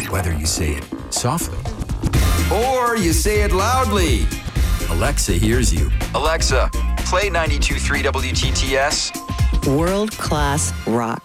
Whether you say it softly or you say it loudly, Alexa hears you. Alexa, play 92.3 WTTS. World-class rock.